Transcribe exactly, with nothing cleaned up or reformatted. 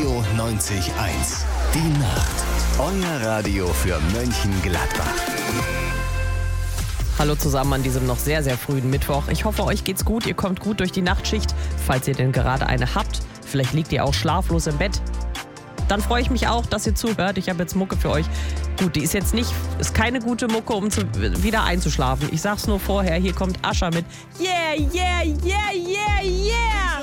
Radio neunzig eins. Die Nacht. Euer Radio für Mönchengladbach. Hallo zusammen an diesem noch sehr, sehr frühen Mittwoch. Ich hoffe, euch geht's gut. Ihr kommt gut durch die Nachtschicht, falls ihr denn gerade eine habt. Vielleicht liegt ihr auch schlaflos im Bett. Dann freue ich mich auch, dass ihr zuhört. Ich habe jetzt Mucke für euch. Gut, die ist jetzt nicht, ist keine gute Mucke, um zu, wieder einzuschlafen. Ich sag's nur vorher, hier kommt Usher mit Yeah, yeah, yeah, yeah, yeah.